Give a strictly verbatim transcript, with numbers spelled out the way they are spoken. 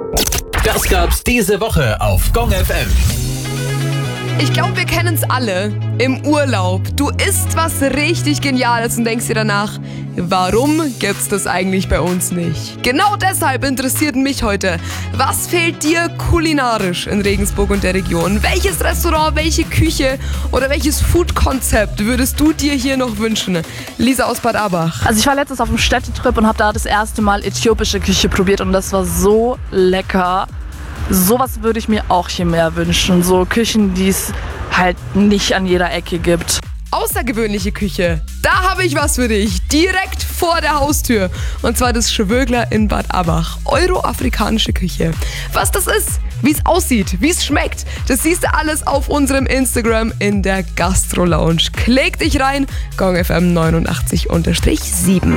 Das gab's diese Woche auf Gong F M. Ich glaube, wir kennen es alle. Im Urlaub. Du isst was richtig Geniales und denkst dir danach, warum gibt's das eigentlich bei uns nicht? Genau deshalb interessiert mich heute, was fehlt dir kulinarisch in Regensburg und der Region? Welches Restaurant, welche Küche oder welches Food-Konzept würdest du dir hier noch wünschen? Lisa aus Bad Abach. Also ich war letztens auf einem Städtetrip und habe da das erste Mal äthiopische Küche probiert und das war so lecker. Sowas würde ich mir auch hier mehr wünschen. So Küchen, die es halt nicht an jeder Ecke gibt. Außergewöhnliche Küche. Da habe ich was für dich. Direkt vor der Haustür. Und zwar das Schwögler in Bad Abach. Euroafrikanische Küche. Was das ist, wie es aussieht, wie es schmeckt, das siehst du alles auf unserem Instagram in der Gastro Lounge. Klick dich rein. Gong F M neunundachtzig sieben.